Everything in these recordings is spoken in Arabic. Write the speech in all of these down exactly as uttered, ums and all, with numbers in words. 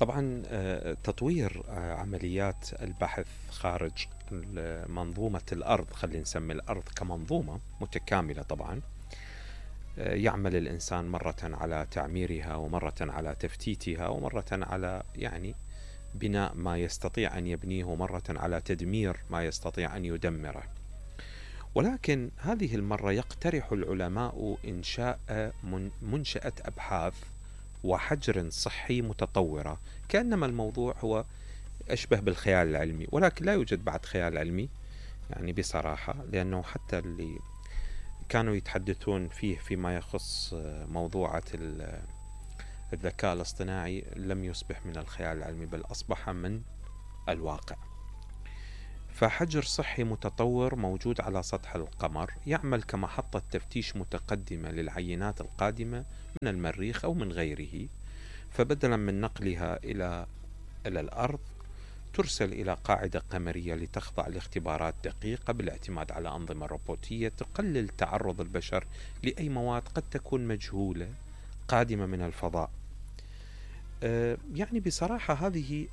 طبعا آه، تطوير آه، عمليات البحث خارج منظومة الأرض، خلينا نسمي الأرض كمنظومة متكاملة. طبعا آه، يعمل الإنسان مرة على تعميرها، ومرة على تفتيتها، ومرة على يعني بناء ما يستطيع أن يبنيه، ومرة على تدمير ما يستطيع أن يدمره. ولكن هذه المرة يقترح العلماء إنشاء من- منشأة أبحاث وحجر صحي متطورة، كأنما الموضوع هو أشبه بالخيال العلمي، ولكن لا يوجد بعد خيال علمي يعني بصراحة، لأنه حتى اللي كانوا يتحدثون فيه فيما يخص موضوعة ال- الذكاء الاصطناعي لم يصبح من الخيال العلمي، بل أصبح من الواقع. فحجر صحي متطور موجود على سطح القمر، يعمل كمحطة تفتيش متقدمة للعينات القادمة من المريخ أو من غيره. فبدلا من نقلها إلى إلى الأرض، ترسل إلى قاعدة قمرية لتخضع لاختبارات دقيقة بالاعتماد على أنظمة روبوتية تقلل تعرض البشر لأي مواد قد تكون مجهولة قادمة من الفضاء. أه، يعني بصراحة هذه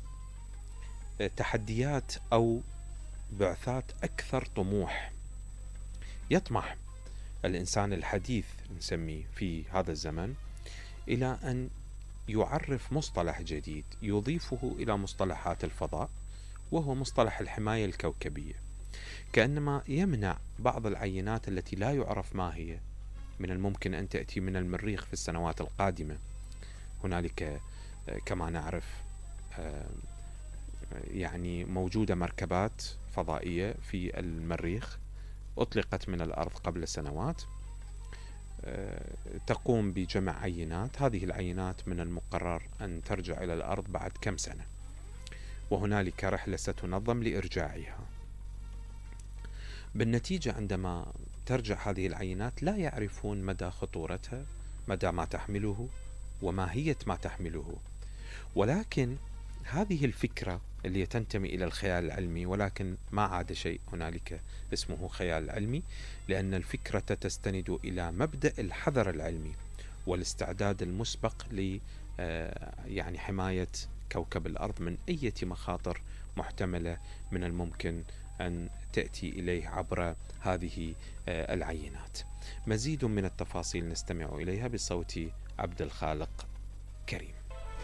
تحديات أو بعثات أكثر طموح. يطمح الإنسان الحديث نسميه في هذا الزمن إلى أن يعرف مصطلح جديد يضيفه إلى مصطلحات الفضاء، وهو مصطلح الحماية الكوكبية. كأنما يمنع بعض العينات التي لا يعرف ما هي من الممكن أن تأتي من المريخ في السنوات القادمة. هنالك كما نعرف يعني موجودة مركبات فضائية في المريخ أطلقت من الأرض قبل سنوات، تقوم بجمع عينات. هذه العينات من المقرر أن ترجع إلى الأرض بعد كم سنة، وهنالك رحلة ستنظم لإرجاعها. بالنتيجة عندما ترجع هذه العينات لا يعرفون مدى خطورتها، مدى ما تحمله، وماهية ما تحمله. ولكن هذه الفكرة اللي تنتمي إلى الخيال العلمي، ولكن ما عاد شيء هنالك اسمه خيال علمي، لأن الفكرة تستند إلى مبدأ الحذر العلمي والاستعداد المسبق ل يعني حماية كوكب الأرض من أي مخاطر محتملة من الممكن أن تأتي إليه عبر هذه العينات. مزيد من التفاصيل نستمع إليها بصوت عبد الخالق كريم.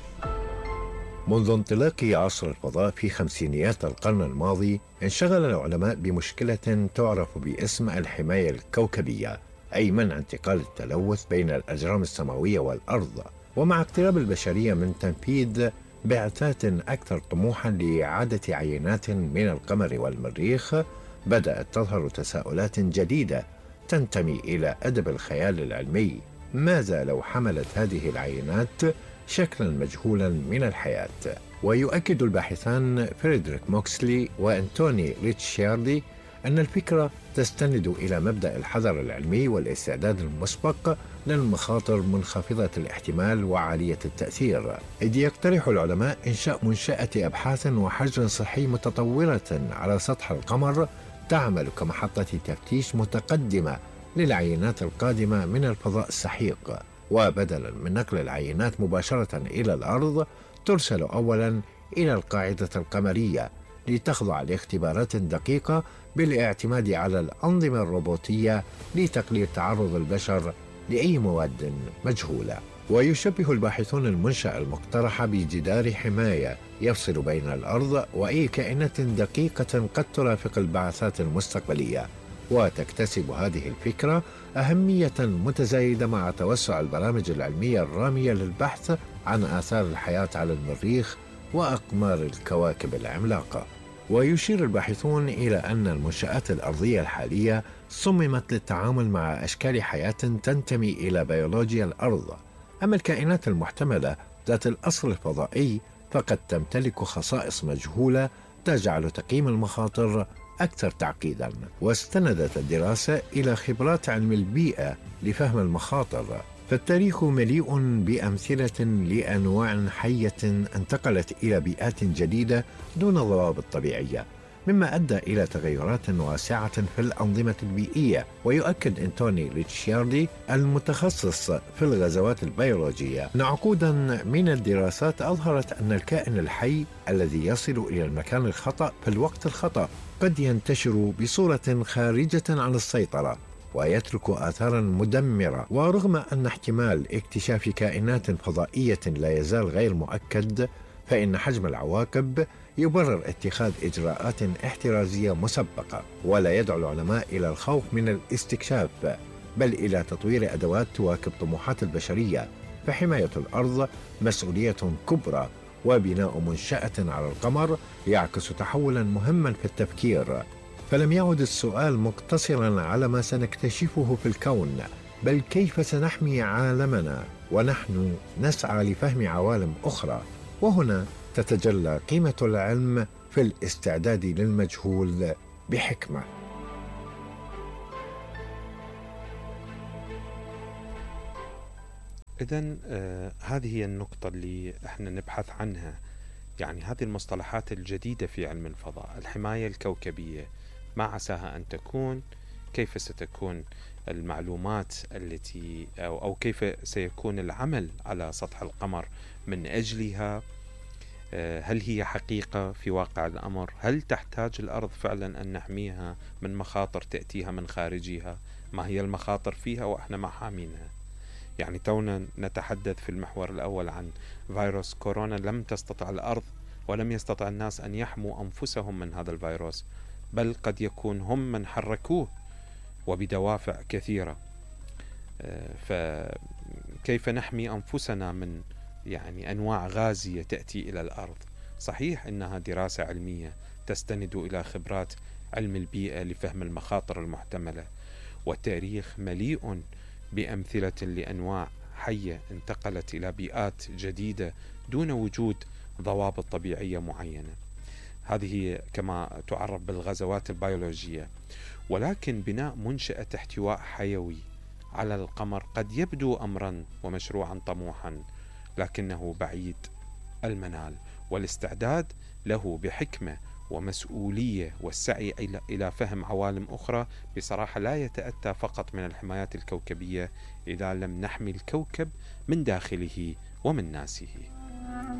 منذ انطلاق عصر الفضاء في خمسينيات القرن الماضي، انشغل العلماء بمشكلة تعرف باسم الحماية الكوكبية، أي منع انتقال التلوث بين الأجرام السماوية والأرض. ومع اقتراب البشرية من تنفيذ بعثات أكثر طموحا لإعادة عينات من القمر والمريخ، بدأت تظهر تساؤلات جديدة تنتمي إلى أدب الخيال العلمي. ماذا لو حملت هذه العينات شكلا مجهولا من الحياة؟ ويؤكد الباحثان فريدريك موكسلي وأنتوني ريتشاردي أن الفكرة تستند إلى مبدأ الحذر العلمي والاستعداد المسبق للمخاطر منخفضة الاحتمال وعالية التأثير، إذ يقترح العلماء إنشاء منشأة أبحاث وحجر صحي متطورة على سطح القمر تعمل كمحطة تفتيش متقدمة للعينات القادمة من الفضاء السحيق. وبدلا من نقل العينات مباشرة إلى الأرض، ترسل أولا إلى القاعدة القمرية لتخضع لاختبارات دقيقة بالاعتماد على الأنظمة الروبوتية لتقليل تعرض البشر لأي مواد مجهولة. ويشبه الباحثون المنشأة المقترحة بجدار حماية يفصل بين الأرض وأي كائنات دقيقة قد ترافق البعثات المستقبلية. وتكتسب هذه الفكرة أهمية متزايدة مع توسع البرامج العلمية الرامية للبحث عن آثار الحياة على المريخ وأقمار الكواكب العملاقة. ويشير الباحثون إلى أن المنشآت الأرضية الحالية صممت للتعامل مع أشكال حياة تنتمي إلى بيولوجيا الأرض، أما الكائنات المحتملة ذات الأصل الفضائي فقد تمتلك خصائص مجهولة تجعل تقييم المخاطر أكثر تعقيداً. واستندت الدراسة إلى خبرات علم البيئة لفهم المخاطر، فالتاريخ مليء بأمثلة لأنواع حية انتقلت إلى بيئات جديدة دون ضوابط طبيعية، مما أدى إلى تغيرات واسعة في الأنظمة البيئية. ويؤكد أنتوني ريتشياردي المتخصص في الغزوات البيولوجية أن عقودا من الدراسات أظهرت أن الكائن الحي الذي يصل إلى المكان الخطأ في الوقت الخطأ قد ينتشر بصورة خارجة عن السيطرة ويترك آثاراً مدمرة. ورغم أن احتمال اكتشاف كائنات فضائية لا يزال غير مؤكد، فإن حجم العواقب يبرر اتخاذ إجراءات احترازية مسبقة، ولا يدعو العلماء إلى الخوف من الاستكشاف، بل إلى تطوير أدوات تواكب طموحات البشرية. فحماية الأرض مسؤولية كبرى، وبناء منشأة على القمر يعكس تحولاً مهماً في التفكير. فلم يعد السؤال مقتصراً على ما سنكتشفه في الكون، بل كيف سنحمي عالمنا ونحن نسعى لفهم عوالم أخرى. وهنا تتجلى قيمة العلم في الاستعداد للمجهول بحكمة. إذن آه هذه هي النقطة اللي احنا نبحث عنها، يعني هذه المصطلحات الجديدة في علم الفضاء، الحماية الكوكبية، ما عساها أن تكون، كيف ستكون المعلومات التي أو, أو كيف سيكون العمل على سطح القمر من أجلها، هل هي حقيقة في واقع الأمر؟ هل تحتاج الأرض فعلا أن نحميها من مخاطر تأتيها من خارجها؟ ما هي المخاطر فيها وإحنا ما حامينها؟ يعني تونا نتحدث في المحور الأول عن فيروس كورونا، لم تستطع الأرض ولم يستطع الناس أن يحموا أنفسهم من هذا الفيروس، بل قد يكون هم من حركوه وبدوافع كثيرة. فكيف نحمي أنفسنا من يعني أنواع غازية تأتي إلى الأرض؟ صحيح إنها دراسة علمية تستند إلى خبرات علم البيئة لفهم المخاطر المحتملة، والتاريخ مليء بأمثلة لأنواع حية انتقلت إلى بيئات جديدة دون وجود ضوابط طبيعية معينة. هذه كما تعرف بالغزوات البيولوجية. ولكن بناء منشأة احتواء حيوي على القمر قد يبدو أمرا ومشروعا طموحا، لكنه بعيد المنال، والاستعداد له بحكمة ومسؤولية والسعي إلى فهم عوالم أخرى بصراحة لا يتأتى فقط من الحمايات الكوكبية إذا لم نحمي الكوكب من داخله ومن ناسه.